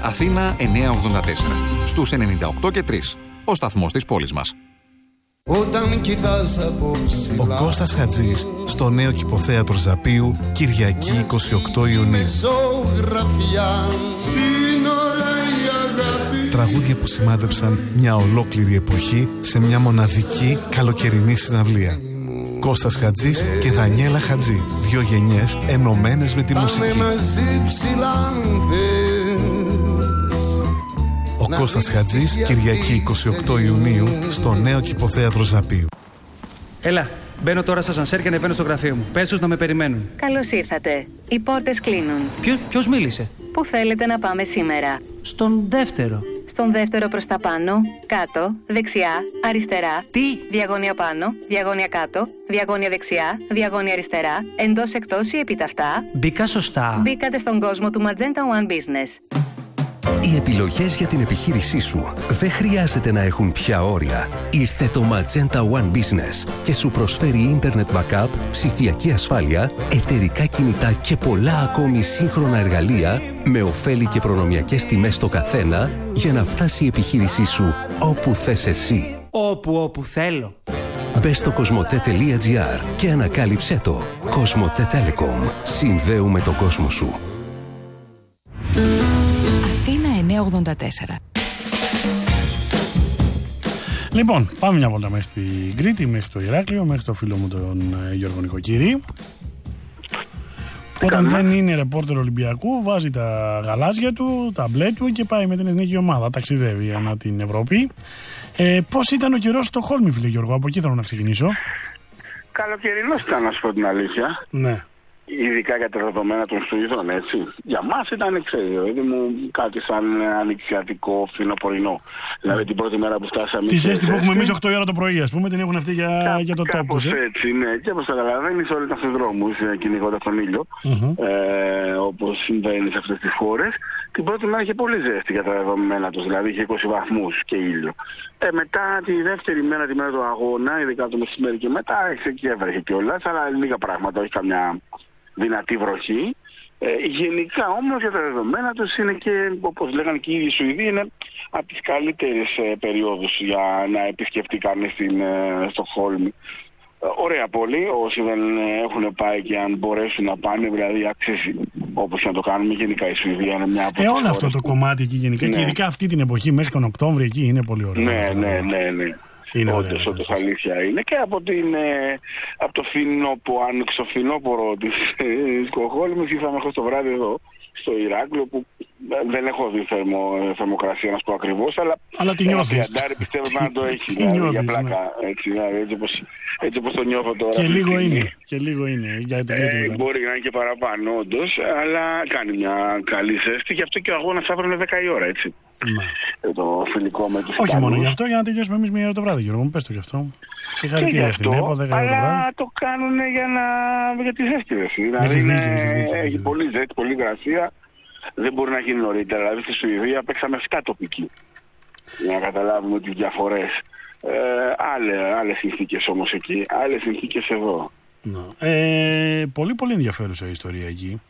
Αθήνα 984. Στους 98 και 3. Ο σταθμός της πόλης μας. Ο Κώστας Χατζής στο νέο Κηποθέατρο Ζαπίου, Κυριακή 28 Ιουνίου. Τραγούδια που σημάδεψαν μια ολόκληρη εποχή σε μια μοναδική καλοκαιρινή συναυλία. Κώστας Χατζής και Δανιέλα Χατζή. 2 γενιές ενωμένες με τη μουσική. Ο Κώστας Χατζής, Κυριακή 28 Ιουνίου, στο νέο Κηποθέατρο Ζαπίου. Έλα, μπαίνω τώρα στο ασανσέρ και ανεβαίνω στο γραφείο μου. Πες τους να με περιμένουν. Καλώς ήρθατε. Οι πόρτες κλείνουν. Ποιος μίλησε? Πού θέλετε να πάμε σήμερα? Στον δεύτερο. Στον δεύτερο προς τα πάνω, κάτω, δεξιά, αριστερά. Τι? Διαγώνια πάνω, διαγώνια κάτω, διαγώνια δεξιά, διαγώνια αριστερά, εντός εκτός ή επιταυτά. Μπήκα σωστά. Μπήκατε στον κόσμο του Magenta One Business. Οι επιλογές για την επιχείρησή σου δεν χρειάζεται να έχουν πια όρια. Ήρθε το Magenta One Business και σου προσφέρει Internet Backup, ψηφιακή ασφάλεια, εταιρικά κινητά και πολλά ακόμη σύγχρονα εργαλεία με ωφέλη και προνομιακές τιμές στο καθένα για να φτάσει η επιχείρησή σου όπου θες εσύ. Όπου θέλω. Μπες στο cosmote.gr και ανακάλυψέ το. Cosmote Telecom. Συνδέουμε τον κόσμο σου. 984. Λοιπόν, πάμε μια βόλτα μέχρι την Κρήτη, μέχρι το Ηράκλειο, μέχρι το φίλο μου τον Γιώργο Νοικοκύρη. Όταν δεν είναι ρεπόρτερ Ολυμπιακού, βάζει τα γαλάζια του, τα μπλε του και πάει με την εθνική ομάδα. Ταξιδεύει ανά την Ευρώπη. Πώς ήταν ο καιρός στο Χόλμη, φίλε Γιώργο? Από εκεί θέλω να ξεκινήσω. Καλοκαιρινός ήταν, να σου πω την αλήθεια. Ναι. Ειδικά για τα δεδομένα των Σουηδών, έτσι. Για μας ήταν, ξέρετε μου, κάτι σαν ανοιξιατικό φθινοπορεινό. Δηλαδή την πρώτη μέρα που φτάσαμε. Τη ζέστη που έχουμε εμείς 8 η ώρα το πρωί, ας πούμε, την έχουν αυτοί για το τόπο τους. Έτσι, ναι. Και όπως καταλαβαίνεις, όλοι ήταν στους δρόμους κυνηγώντας τον ήλιο. Όπως συμβαίνει σε αυτές τις χώρες. Την πρώτη μέρα είχε πολύ ζέστη για τα δεδομένα τους, δηλαδή είχε 20 βαθμούς και ήλιο. Μετά τη δεύτερη μέρα, τη μέρα του αγώνα, ειδικά το μεσημέρι και μετά, και έβρεχε κιόλας, αλλά λίγα πράγματα, όχι καμιά δυνατή βροχή. Γενικά όμως για τα δεδομένα τους είναι και, όπως λέγανε και οι ίδιοι Σουηδοί, είναι από τις καλύτερες περιόδους για να επισκεφτεί κανείς στο Χόλμη. Ωραία πόλη, όσοι δεν έχουν πάει και αν μπορέσουν να πάνε, δηλαδή αξίζει όπως να το κάνουμε. Γενικά η Σουηδία είναι μια από τις όλο αυτό το κομμάτι εκεί γενικά, ναι. Και ειδικά αυτή την εποχή μέχρι τον Οκτώβριο εκεί είναι πολύ ωραίο. Ναι. Είναι όντως αλήθεια είναι. Και από το ανοιξοφθινόπωρο της Στοκχόλμης ήρθαμε μέχρι το βράδυ εδώ στο Ηράκλειο, που δεν έχω δει θερμοκρασία να σου πω ακριβώς, αλλά τη νιώθεις. Πιστεύω να το έχει για πλάκα. Έτσι όπως το νιώθω τώρα. Και λίγο είναι. Μπορεί να είναι και παραπάνω όντως, αλλά κάνει μια καλή ζέστη. Γι' αυτό και ο αγώνας αύριο είναι 10 η ώρα, έτσι. Το φιλικό με τους όχι μόνο γι' αυτό, για να τελειώσουμε εμείς 1 ώρα το βράδυ, Γιώργο μου, πες το γι' αυτό. Συγχαρητήρια στην ΕΠΟ, 10 ώρα το βράδυ. Αλλά το κάνουν για τη ζέστη. Δηλαδή έχει πολύ ζέστη, πολύ υγρασία. Δεν μπορεί να γίνει νωρίτερα. Δηλαδή στη Σουηδία παίξαμε 7 τοπικοί. Για να καταλάβουμε τις διαφορές. Άλλες συνθήκες όμως εκεί, άλλες συνθήκες εδώ. Πολύ πολύ ενδιαφέρουσα η ιστορία εκεί.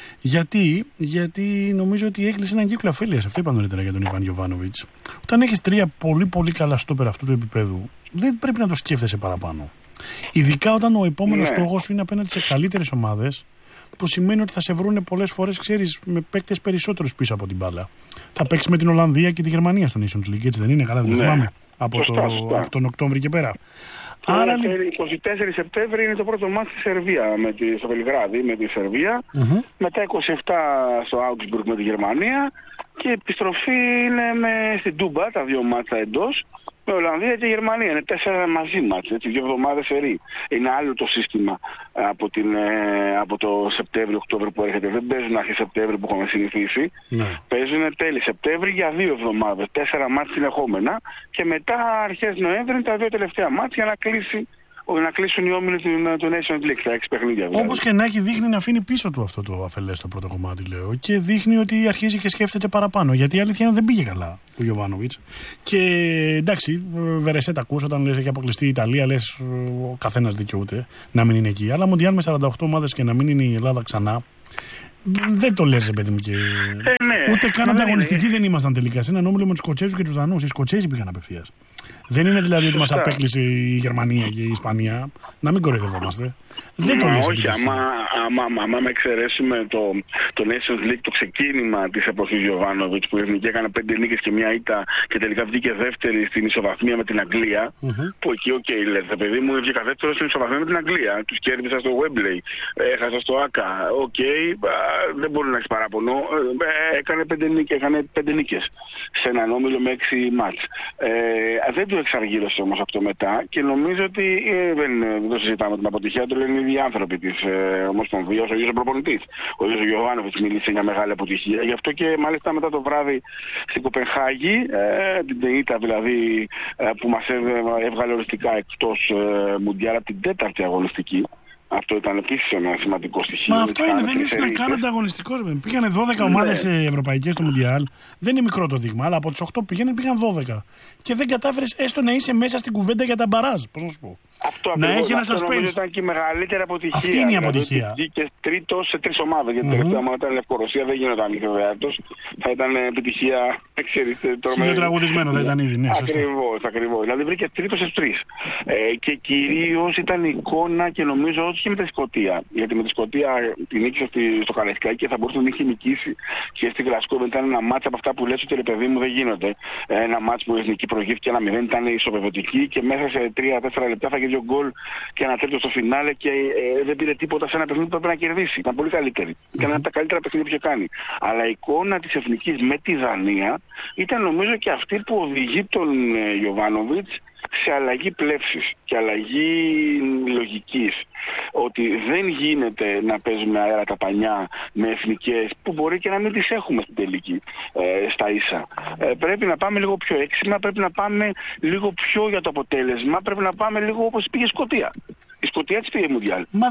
Γιατί νομίζω ότι έκλεισε έναν κύκλο αφέλειας. Αυτό είπα νωρίτερα για τον Ιβάν Γιοβάνοβιτς. Όταν έχεις 3 πολύ πολύ καλά στόπερ αυτού του επίπεδου, δεν πρέπει να το σκέφτεσαι παραπάνω. Ειδικά όταν ο επόμενος στόχος σου είναι απέναντι σε καλύτερες ομάδες, που σημαίνει ότι θα σε βρούνε πολλές φορές, ξέρεις, με παίκτες περισσότερους πίσω από την μπάλα. Θα παίξεις με την Ολλανδία και τη Γερμανία στο Nations League, έτσι δεν είναι? Καλά, δεν θυμάμαι. Από τον Οκτώβριο και πέρα. Άρα 24 Σεπτέμβρη είναι το πρώτο μάτς στη Σερβία, στο Βελιγράδι με τη Σερβία. Μετά 27 στο Augsburg με τη Γερμανία. Και επιστροφή είναι στην Τούμπα, τα 2 μάτσα εντός, με Ολλανδία και Γερμανία. Είναι 4 μαζί μάτς, 2 εβδομάδες σερί. Είναι άλλο το σύστημα από το Σεπτέμβριο-Οκτώβριο που έρχεται. Δεν παίζουν αρχή Σεπτέμβριο που έχουμε συνηθίσει. Παίζουν τέλη Σεπτέμβρη για 2 εβδομάδες, 4 μάτς συνεχόμενα. Και μετά αρχές Νοέμβρη τα 2 τελευταία μάτς για να κλείσουν οι όμιλοι του Nations League, τα 6 παιχνίδια. Δηλαδή. Όπως και να έχει, δείχνει να αφήνει πίσω του αυτό το αφελές το πρώτο κομμάτι, λέω. Και δείχνει ότι αρχίζει και σκέφτεται παραπάνω. Γιατί η αλήθεια είναι δεν πήγε καλά ο Γιοβάνοβιτς. Και εντάξει, Βερεσέτα ακούς όταν λες έχει αποκλειστεί η Ιταλία, λες ο καθένας δικαιούται να μην είναι εκεί. Αλλά Μουντιάλ με 48 ομάδες και να μην είναι η Ελλάδα ξανά. Δεν το λες, παιδί μου. Ναι, Ούτε καν ανταγωνιστικοί δεν ήμασταν τελικά. Σε έναν όμιλο με τους Σκοτσέζους και τους Δανούς. Οι Σκοτσέζοι πήγαν απευθείας. Δεν είναι δηλαδή ότι μας απέκλεισε η Γερμανία και η Ισπανία. Να μην κοροϊδευόμαστε. Δεν το λες. Όχι, άμα εξαιρέσουμε το Nations League, το ξεκίνημα της εποχής Γιοβάνοβιτς, που η Εθνική έκανε 5 νίκες και μια ήττα και τελικά βγήκε δεύτερη στην ισοβαθμία με την Αγγλία. Που εκεί, λέτε, παιδί μου, βγήκα δεύτερο στην ισοβαθμία με την Αγγλία. Τους κέρδισα στο Wembley, έχασα στο Άκα. Δεν μπορεί να έχει παράπονο. Έκανε 5 νίκες σε έναν όμιλο με 6 μάτς. Δεν το εξαργύρωσε όμως αυτό μετά και νομίζω ότι δεν το συζητάμε την αποτυχία, το λένε οι ίδιοι άνθρωποι της Ομοσπονδίας, ο ίδιος ο προπονητής. Ο ίδιος ο Γιοβάνοβιτς μίλησε για μεγάλη αποτυχία. Γι' αυτό και μάλιστα μετά το βράδυ στην Κοπενχάγη, την ήττα δηλαδή που μας έβγαλε οριστικά εκτός Μουντιάλ από την 4η αγωνιστική. Αυτό ήταν επίσης ένα σημαντικό στοιχείο. Μα αυτό είναι, δεν ήσουν καν ανταγωνιστικός. Πήγανε 12 ομάδες ευρωπαϊκές στο Μουντιάλ. Δεν είναι μικρό το δείγμα, αλλά από τις 8 πήγαν 12. Και δεν κατάφερες έστω να είσαι μέσα στην κουβέντα για τα μπαράζ. Πώς να σου πω. Αυτό να έχει ένα suspense. Ήταν και η μεγαλύτερη αποτυχία. Αυτή είναι η αποτυχία. Βγήκε τρίτος σε 3 ομάδες. Γιατί τελευταία ομάδα ήταν Λευκορωσία, δεν γίνονταν μυθοδέατος. Θα ήταν επιτυχία, συγκεντραγουδισμένο θα ήταν ήδη. Ναι, ακριβώς. Δηλαδή βρήκε τρίτος σε 3. Και κυρίως ήταν η εικόνα και νομίζω όχι με τη Σκωτία. Γιατί με τη Σκωτία την νίκησε στο Καραϊσκάκι και θα μπορούσε να είχε νικήσει και στη Γλασκόβη. Ήταν ένα μάτς από αυτά που λες ότι ρε παιδί μου δεν γίνονται. Ένα μάτς που η Εθνική προηγήθηκε 1-0, ήταν ισοπεδωτική και μέσα σε 3-4 λεπτά θα γίνει 2 γκολ και ένα τρίτο στο φινάλε και δεν πήρε τίποτα σε ένα παιχνίδι που έπρεπε να κερδίσει. Ήταν πολύ καλύτερη. Ήταν ένα από τα καλύτερα παιχνίδια που είχε κάνει. Αλλά η εικόνα της Εθνικής με τη Δανία ήταν νομίζω και αυτή που οδηγεί τον Γιοβάνοβιτς σε αλλαγή πλεύσης και αλλαγή λογικής. Ότι δεν γίνεται να παίζουμε αέρα τα πανιά με εθνικές που μπορεί και να μην τις έχουμε στην τελική στα ίσα. Πρέπει να πάμε λίγο πιο έξυπνα, πρέπει να πάμε λίγο πιο για το αποτέλεσμα, πρέπει να πάμε λίγο όπως πήγε η Σκωτία. Η Σκωτία της πήγε Μουντιάλ. Μα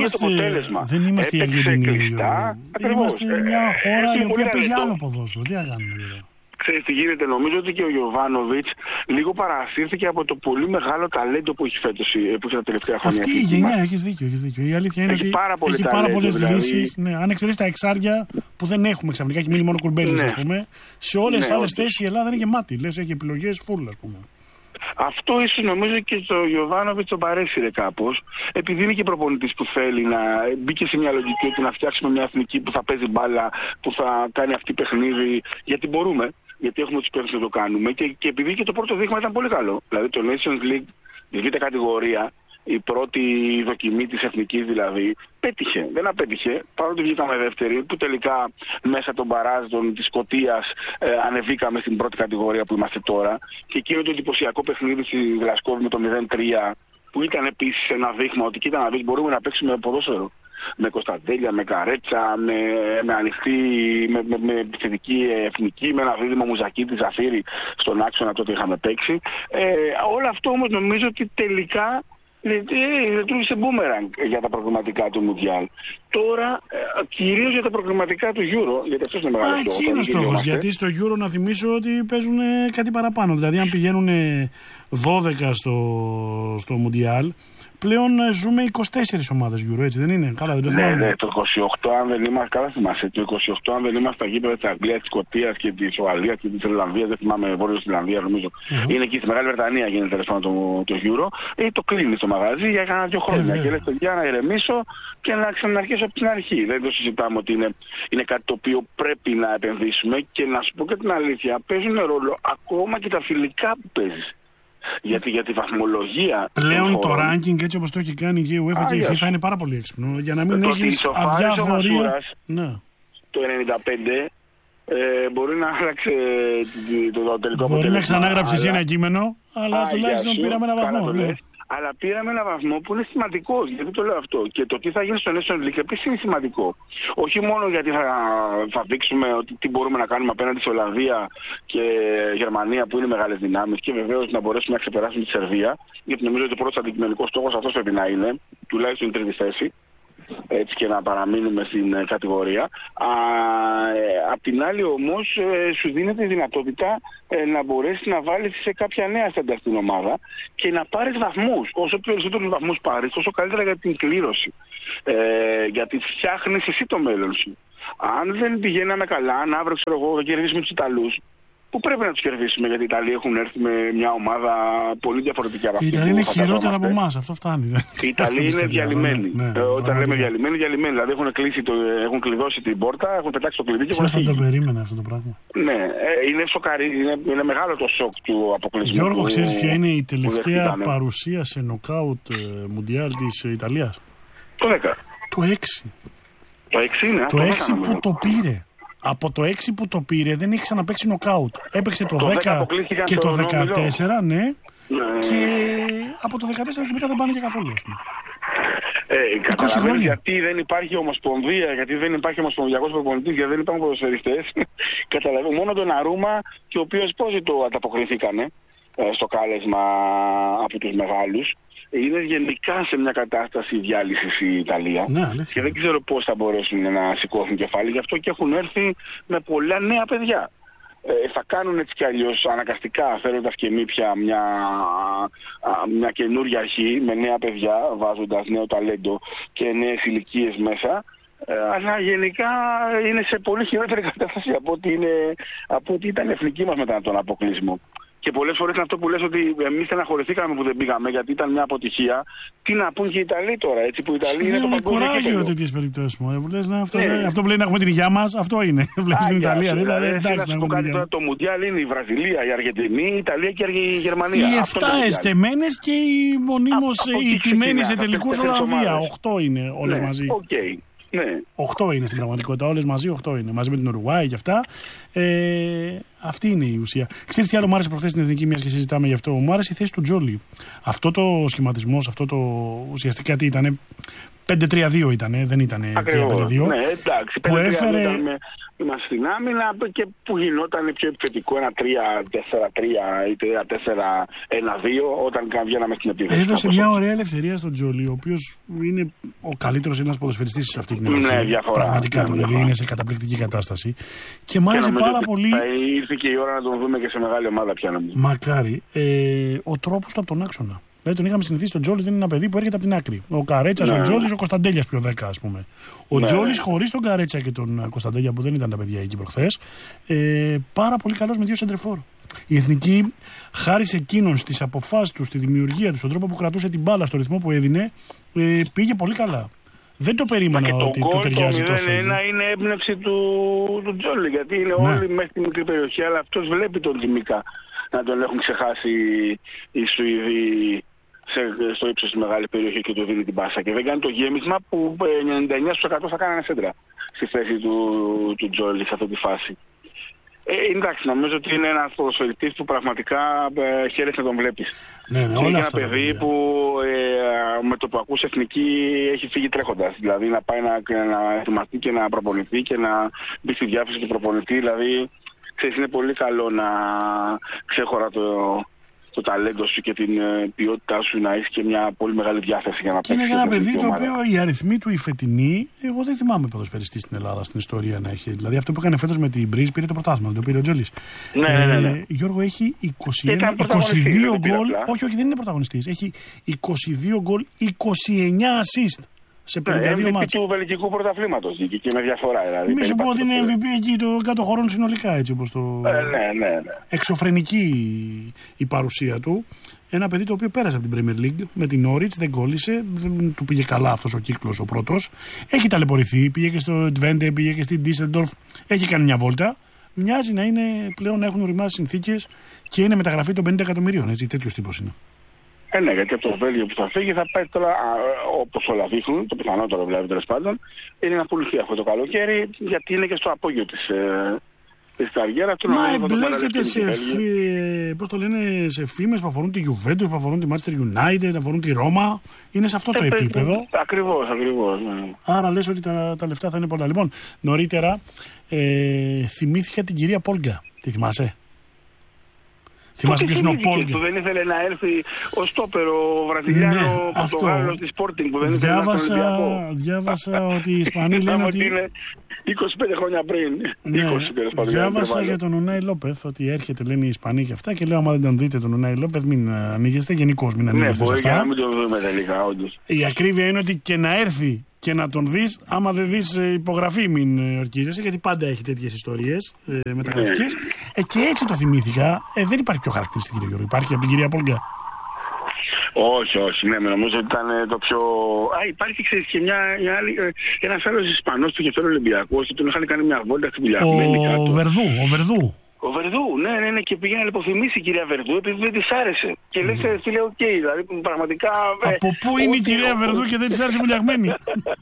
δεν είμαστε η Αργεντινή. Είμαστε μια χώρα η οποία παίζει άλλο ποδόσφαιρο. Τι να κάνουμε τώρα. Ξέρεις τι γίνεται, νομίζω ότι και ο Γιοβάνοβιτς λίγο παρασύρθηκε από το πολύ μεγάλο ταλέντο που έχει φέτος, που έχει τα τελευταία χρόνια. Αυτή η γενιά, έχεις δίκιο. Η αλήθεια είναι ότι έχει πάρα πολλές λύσεις. Ναι, αν εξαιρέσεις τα εξάρια που δεν έχουμε ξαφνικά, έχει μείνει μόνο Κουρμπέλης, ας πούμε. Σε όλες τις άλλες θέσεις η Ελλάδα είναι γεμάτη. Λες, έχει επιλογές φουλ, ας πούμε. Αυτό ίσως νομίζω και στο Γιοβάνοβιτς τον παρέσυρε κάπως, επειδή είναι και προπονητής που θέλει να μπήκε σε μια λογική ότι να φτιάξουμε μια εθνική που θα παίζει μπάλα, που θα κάνει αυτή παιχνίδι, γιατί μπορούμε. Γιατί έχουμε τους παίκτες να το κάνουμε και επειδή και το πρώτο δείγμα ήταν πολύ καλό. Δηλαδή το Nations League, η β' κατηγορία, η πρώτη δοκιμή της εθνικής δηλαδή, πέτυχε. Δεν απέτυχε, παρότι βγήκαμε δεύτερη, που τελικά μέσα των μπαράζων της Σκωτίας ανεβήκαμε στην πρώτη κατηγορία που είμαστε τώρα. Και εκείνο το εντυπωσιακό παιχνίδι στη Γλασκόβη με το 0-3, που ήταν επίσης ένα δείγμα ότι κοίτα να δεις, μπορούμε να παίξουμε ποδόσφαιρο. Με Κωνσταντέλια, με Καρέτσα, με ανοιχτή, με επιθετική εθνική, με ένα δίδυμο Μουζακίτη, Ζαφύρι στον άξονα τότε είχαμε παίξει. Όλο αυτό όμως νομίζω ότι τελικά λειτουργήσε μπούμεραγκ για τα προγραμματικά του Μουντιάλ. Τώρα κυρίως για τα προγραμματικά του Euro, γιατί αυτός είναι μεγάλος στόχος. Εκεί είναι ο στόχος, γιατί στο Euro να θυμίσω ότι παίζουν κάτι παραπάνω. Δηλαδή αν πηγαίνουν 12 στο Μουντιάλ, πλέον ζούμε 24 ομάδες Euro, έτσι δεν είναι? Καλά, δεν το θυμάμαι. Ναι, το 28 αν δεν είμαστε, καλά θυμάσαι, το 28 αν δεν είμαστε στα γήπεδα της Αγγλίας, της Σκωτίας και της Ουαλίας και της Ιρλανδίας, δεν θυμάμαι, Βόρειος Ιρλανδία νομίζω. Είναι εκεί στη Μεγάλη Βρετανία γίνεται τέλος πάντων το Euro, το κλείνει το μαγαζί για κάνα 2 χρόνια και λες για να ηρεμήσω και να ξαναρχίσω από την αρχή. Δεν το συζητάμε ότι είναι κάτι το οποίο πρέπει να επενδύσουμε και να σου πω και την αλήθεια, παίζουν ρόλο ακόμα και τα φιλικά που παίζεις. Γιατί για τη βαθμολογία. Πλέον το ranking έτσι όπως το έχει κάνει και η UEFA και η FIFA είναι πάρα πολύ έξυπνο. Για να μην έχεις αδιαφορία. Το 95 μπορεί να άλλαξε το τελικό αποτέλεσμα. Μπορεί να ξανάγραψεις ένα κείμενο, αλλά τουλάχιστον πήραμε ένα βαθμό. Αλλά πήραμε ένα βαθμό που είναι σημαντικό. Γιατί το λέω αυτό. Και το τι θα γίνει στο National League επίσης είναι σημαντικό. Όχι μόνο γιατί θα δείξουμε ότι τι μπορούμε να κάνουμε απέναντι σε Ολλανδία και Γερμανία που είναι μεγάλες δυνάμεις και βεβαίως να μπορέσουμε να ξεπεράσουμε τη Σερβία. Γιατί νομίζω ότι ο πρώτος αντικειμενικός στόχος αυτός πρέπει να είναι, τουλάχιστον η τρίτη θέση. Έτσι και να παραμείνουμε στην κατηγορία. Απ' την άλλη όμως σου δίνεται η δυνατότητα να μπορέσεις να βάλεις σε κάποια νέα στάντα στην ομάδα και να πάρεις βαθμούς. Όσο περισσότερους βαθμούς πάρεις, τόσο καλύτερα για την κλήρωση. Γιατί φτιάχνεις εσύ το μέλλον σου. Αν δεν πηγαίναμε καλά, αν αύριο ξέρω εγώ θα κερδίσουμε τους Ιταλούς, που πρέπει να τους κερδίσουμε, γιατί οι Ιταλοί έχουν έρθει με μια ομάδα πολύ διαφορετική από αυτή. Οι Ιταλοί είναι χειρότερα από εμάς, αυτό φτάνει. Οι Ιταλοί είναι διαλυμένοι. Όταν λέμε διαλυμένοι, δηλαδή έχουν κλειδώσει την πόρτα, έχουν πετάξει το κλειδί και έχουν φύγει. Ποιος θα το περίμενε αυτό το πράγμα. Ναι, είναι μεγάλο το σοκ του αποκλεισμού. Γιώργο, ξέρεις ποια είναι η τελευταία παρουσία σε νοκάουτ μουντιάλ της Ιταλίας? Το 10. Το 6. Το 6 είναι. Το 6 που το πήρε. Από το 6 που το πήρε δεν έχει ξαναπαίξει νοκάουτ. Έπαιξε το 10 και το 14, ναι. Και από το 14 και μετά δεν πάνε και καθόλου. Καταλαβαίνω γιατί δεν υπάρχει ομοσπονδία, γιατί δεν υπάρχει ομοσπονδιακός προπονητής, γιατί δεν υπάρχουν ποδοσφαιριστές. Καταλαβαίνω μόνο τον Αρούμα, και ο οποίος πώς το ανταποκριθήκανε στο κάλεσμα από τους μεγάλους. Είναι γενικά σε μια κατάσταση διάλυσης η Ιταλία, και δεν ξέρω πώς θα μπορέσουν να σηκώσουν κεφάλι. Γι' αυτό και έχουν έρθει με πολλά νέα παιδιά. Θα κάνουν έτσι κι αλλιώς αναγκαστικά, φέροντας και μήπια μια καινούρια αρχή με νέα παιδιά, βάζοντας νέο ταλέντο και νέες ηλικίες μέσα. Αλλά γενικά είναι σε πολύ χειρότερη κατάσταση από ό,τι ήταν η εθνική μας μετά τον αποκλεισμό. Και πολλές φορές είναι αυτό που λες, ότι εμείς στεναχωρηθήκαμε που δεν πήγαμε γιατί ήταν μια αποτυχία. Τι να πούν και οι Ιταλοί τώρα, έτσι που οι Ιταλοί είναι το παγκόσμιο κύπελλο. κουράγιο τέτοιες περιπτώσεις μου. Αυτό που λέει να έχουμε την υγειά μας, αυτό είναι. Βλέπεις την Ιταλία. Να πω κάτι τώρα, το Μουντιάλ είναι η Βραζιλία, η Αργεντινή, η Ιταλία και η Γερμανία. Οι 7 εστεμένες και οι μονίμως ιτημένοι σε τελικούς Ολλανδία. 8 είναι όλες μαζί. Ναι. 8 είναι στην πραγματικότητα, όλες μαζί 8 είναι. Μαζί με την Ουρουγουάη και αυτά. Αυτή είναι η ουσία. Ξέρεις τι άλλο μου άρεσε προχθές στην Εθνική, μιας και συζητάμε γι' αυτό? Μου άρεσε η θέση του Τζόλι. Αυτό το σχηματισμός, αυτό το ουσιαστικά τι ήτανε? 5-3-2 ήτανε, δεν ήτανε 3-5-2. Ναι, εντάξει. Που έφερε. Είμαστε στην άμυνα και που γινόταν πιο επιθετικό, ένα 3-4-3 ή 3-4-1-2 όταν βγαίναμε στην επίθεση. Έδωσε μια ωραία ελευθερία στον Τζόλι, ο οποίος είναι ο καλύτερος Έλληνας ποδοσφαιριστής σε αυτή την εποχή. Ναι, διαφορά. Πραγματικά το παιδί είναι σε καταπληκτική κατάσταση. Και μ' άρεσε πάρα πολύ. Ήρθε και η ώρα να τον δούμε και σε μεγάλη ομάδα πια, νομίζω. Μακάρι. Ο τρόπος του από τον άξονα. Δηλαδή τον είχαμε συνηθίσει, τον Τζόλι δεν είναι ένα παιδί που έρχεται από την άκρη. Ο Καρέτσας, ο Τζόλις, ο Κωνσταντέλιας πιο 10, ας πούμε. Ο Τζόλις χωρίς τον Καρέτσα και τον Κωνσταντέλια που δεν ήταν τα παιδιά εκεί προχθές, πάρα πολύ καλός με 2 σεντρεφόρ. Η Εθνική, χάρη σε εκείνον, στις αποφάσεις του, στη δημιουργία του, στον τρόπο που κρατούσε την μπάλα, στο ρυθμό που έδινε, πήγε πολύ καλά. Δεν το περίμενα ότι το ταιριάζει τόσο. Το 0-1 είναι έμπνευση του Τζόλι, γιατί είναι όλοι μέχρι τη μικρή περιοχή, αλλά αυτός βλέπει τον Τζιμίκα να τον έχουν ξεχάσει οι Σουηδοί στο ύψος της μεγάλης περιοχή και του δίνει την πάσα. Και δεν κάνει το γέμισμα που 99% θα κάνανε σέντρα στη θέση του Τζόλι σε αυτή τη φάση. Εντάξει, νομίζω ότι είναι ένας ποδοσφαιριστής που πραγματικά χαίρεσαι να τον βλέπεις. Είναι ένα παιδί που με το που ακούς εθνική έχει φύγει τρέχοντας. Δηλαδή να πάει να ετοιμαστεί και να προπονηθεί και να μπει στη διάθεση του προπονητή. Δηλαδή, ξέρεις, είναι πολύ καλό να ξέχωρα το ταλέντο σου και την ποιότητά σου, να έχει και μια πολύ μεγάλη διάθεση για να παίξει. Είναι ένα παιδί το οποίο οι αριθμοί του οι φετινοί, εγώ δεν θυμάμαι ποδοσφαιριστή στην Ελλάδα στην ιστορία να έχει. Δηλαδή αυτό που έκανε φέτος με την Μπριζ πήρε το πρωτάθλημα, το πήρε ο Τζόλις. Ναι. Γιώργο έχει 22 γκολ. Όχι, δεν είναι πρωταγωνιστής. Έχει 22 γκολ, 29 assist. Σε 52 μάτς. Του βελγικού πρωταθλήματος και με διαφορά. Δηλαδή, μη σου πω ότι είναι MVP εκεί των κάτω χωρών συνολικά, έτσι όπως το. Ναι. Εξωφρενική η παρουσία του. Ένα παιδί το οποίο πέρασε από την Premier League με την Norwich, δεν κόλλησε, δεν του πήγε καλά αυτός ο κύκλος ο πρώτος. Έχει ταλαιπωρηθεί, πήγε και στο Twente, πήγε και στην Düsseldorf, έχει κάνει μια βόλτα. Μοιάζει να είναι πλέον να έχουν οριμάσει συνθήκες και είναι μεταγραφή των 50 εκατομμυρίων. Έτσι, τέτοιος τύπος είναι. Ναι, γιατί από το Βέλγιο που θα φύγει θα πάει τώρα, όπως όλα δείχνουν, το πιθανότερο δηλαδή τέλος πάντων, είναι να πουληθεί αυτό το καλοκαίρι, γιατί είναι και στο απόγειο της καριέρας του. Μα εμπλέκεται σε φήμες που αφορούν τη Juventus, που αφορούν τη Manchester United, που αφορούν τη Ρώμα. Είναι σε αυτό το επίπεδο. Ακριβώς. Ναι. Άρα λες ότι τα λεφτά θα είναι πολλά. Λοιπόν, νωρίτερα θυμήθηκα την κυρία Πόλγκα. Τη θυμάσαι? Θυμάσαι ποιος είναι ο Πόλγκα? Που δεν ήθελε να έρθει ο στόπερο Βραζιλιάνο Πορτογάλος της Sporting που δεν ήθελε να έρθει. Διάβασα ότι οι Ισπανοί λένε ότι 25 χρόνια πριν. Ναι, 20 διάβασα για τον Ουνάι Λόπεθ ότι έρχεται, λένε οι Ισπανοί και αυτά, και λέω: άμα δεν τον δείτε τον Ουνάι Λόπεθ, μην ανοίγεστε. Γενικώς μην ανοίγεστε. Ναι, μπορεί σε αυτά. και να μην τον δούμε τελικά, όντως. Η ακρίβεια είναι ότι και να έρθει και να τον δεις, άμα δεν δεις υπογραφή, μην ορκίζεσαι, γιατί πάντα έχει τέτοιες ιστορίες μεταγραφικές. Και έτσι το θυμήθηκα. Δεν υπάρχει πιο χαρακτηριστική, κύριε Γιώργο. Υπάρχει από την κυρία Πόλγκα. Όχι, ναι, νομίζω ότι ήταν το πιο. Υπάρχει, ξέρεις, και ένας άλλος Ισπανός που είχε φέρει Ολυμπιακός, και τον είχαν κάνει μια βόλτα στη δουλειά. Ο Βερδού. Ο Βερδού, ναι, και πήγαινε να λιποθυμήσει η κυρία Βερδού επειδή δεν της άρεσε. Και λέει, φίλε, οκ, δηλαδή πραγματικά. Από πού είναι η κυρία Βερδού και δεν της άρεσε βουλιαγμένη?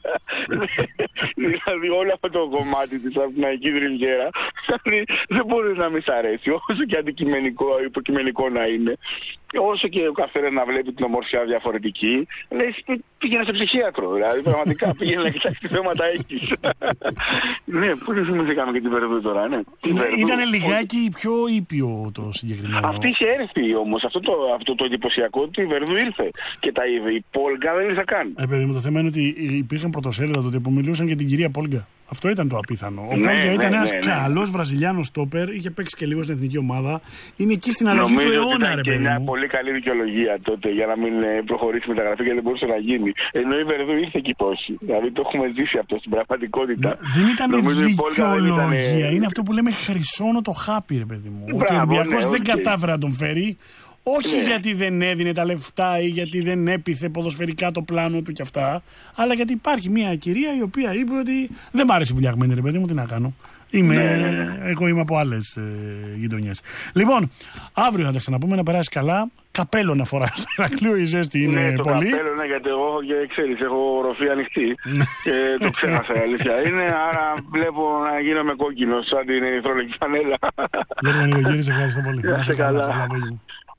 Δηλαδή όλο αυτό το κομμάτι της Αθηναϊκή Ριβιέρα δεν μπορεί να μην σ' αρέσει, όσο και αντικειμενικό, υποκειμενικό να είναι. Όσο και ο καθένας να βλέπει την ομορφιά διαφορετική, λες πήγαινε σε ψυχίατρο. Δηλαδή πραγματικά πήγαινε να κοιτάξει τι θέματα έχεις. Ναι, πού δεν θυμηθήκαμε και την Βερδού τώρα, ναι. Ήταν λιγάκι πιο ήπιο το συγκεκριμένο. Αυτή είχε έρθει όμως. Αυτό το εντυπωσιακό ότι η Βερδού ήρθε. Και η Πόλγκα δεν ήρθε καν. Παιδί μου, το θέμα είναι ότι υπήρχαν πρωτοσέλιδα τότε που μιλούσαν για την κυρία Πόλγκα. Αυτό ήταν το απίθανο. Ο Πόλγκα ήταν ένας καλός Βραζιλιάνος στόπερ, είχε παίξει και λίγο στην εθνική ομάδα. Είναι εκεί στην αλλαγή του αιώνα, ρε παιδί μου. Μια πολύ καλή δικαιολογία τότε για να μην προχωρήσει η μεταγραφή, γιατί δεν μπορούσε να γίνει. Ενώ η Βερδού ήρθε εκεί πόσοι. Δηλαδή το έχουμε ζήσει αυτό στην πραγματικότητα. Δεν ήταν δικαιολογία. Είναι αυτό που λέμε χρυσώνω το χάπι, ρε παιδί μου. Ότι ο Ολυμπιακός δεν κατάφερε να τον φέρει. Όχι γιατί δεν έδινε τα λεφτά ή γιατί δεν έπιθε ποδοσφαιρικά το πλάνο του κι αυτά, αλλά γιατί υπάρχει μια κυρία η οποία είπε ότι δεν μ' άρεσε βουλιαγμένη, ρε παιδί μου, τι να κάνω. Εγώ είμαι από άλλες γειτονιές. Λοιπόν, αύριο θα τα ξαναπούμε, να περάσει καλά. Καπέλο να φοράς στο Ηρακλείο, η ζέστη είναι το πολύ. Καπέλο, ναι, γιατί εγώ, ξέρεις, έχω ροφή ανοιχτή και το ξέχασα, η αλήθεια είναι. Άρα βλέπω να γίνομαι κόκκινος σαν την ερυθρόλογη φανέλα. Γιώργο Νικογύρη, σε ευχαριστώ πολύ. Να σε καλά.